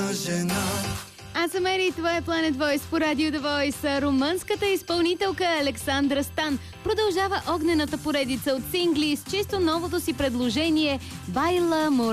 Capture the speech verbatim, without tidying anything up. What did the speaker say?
жена. Аз съм Ери, това е Planet Voice по Радио The Voice. Румънската изпълнителка Александра Стан продължава огнената поредица от сингли с чисто новото си предложение Байла